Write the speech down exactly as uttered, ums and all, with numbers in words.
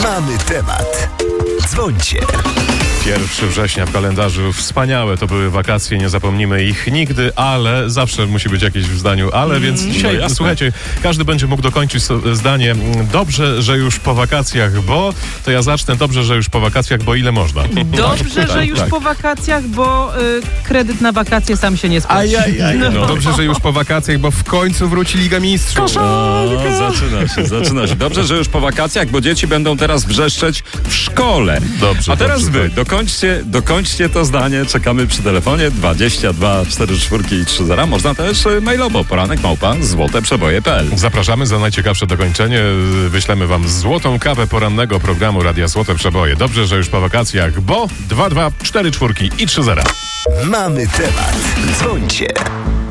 Mamy temat. Dzwońcie. pierwszego września w kalendarzu wspaniałe to były wakacje, nie zapomnimy ich nigdy, ale zawsze musi być jakieś w zdaniu ale, więc dzisiaj, no słuchajcie, każdy będzie mógł dokończyć so- zdanie dobrze, że już po wakacjach, bo to ja zacznę dobrze, że już po wakacjach, bo ile można. Dobrze, że już tak. po wakacjach, bo y, kredyt na wakacje sam się nie spłaci. Ajajaj. No. No. Dobrze, że już po wakacjach, bo w końcu wróci Liga Mistrzów. O, zaczyna się, zaczyna się. Dobrze, że już po wakacjach, bo dzieci będą teraz wrzeszczeć w szkole. Dobrze, A teraz dobrze, wy, tak. dokończcie, dokończcie to zdanie. Czekamy przy telefonie dwadzieścia dwa cztery cztery i trzy zero. Można też e, mailowo poranek małpa złoteprzeboje kropka p l. Zapraszamy za najciekawsze dokończenie. Wyślemy wam złotą kawę porannego programu Radia Złote Przeboje. Dobrze, że już po wakacjach, bo dwa dwa cztery cztery i trzy zero. Mamy temat. Dzwońcie.